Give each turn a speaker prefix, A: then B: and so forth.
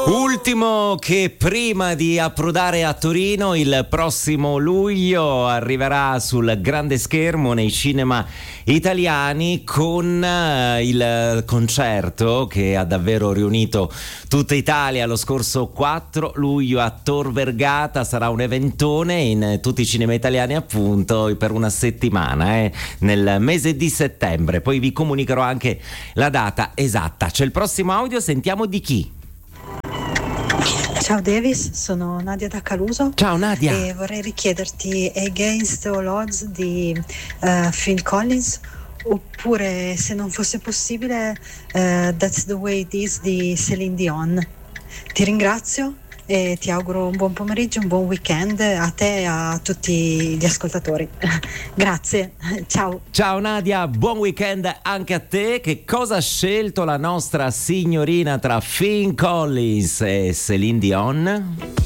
A: Ultimo che prima di approdare a Torino il prossimo luglio arriverà sul grande schermo nei cinema italiani con il concerto che ha davvero riunito tutta Italia lo scorso 4 luglio a Tor Vergata. Sarà un eventone in tutti i cinema italiani appunto per una settimana nel mese di settembre. Poi vi comunicherò anche la data esatta. C'è il prossimo audio, sentiamo di chi?
B: Ciao Davis, sono Nadia da Caluso.
A: Ciao Nadia.
B: E vorrei richiederti Against All Odds di Phil Collins, oppure, se non fosse possibile, That's the Way It Is di Céline Dion. Ti ringrazio e ti auguro un buon pomeriggio, un buon weekend a te e a tutti gli ascoltatori. Grazie, ciao.
A: Ciao Nadia, buon weekend anche a te. Che cosa ha scelto la nostra signorina tra Phil Collins e Céline Dion?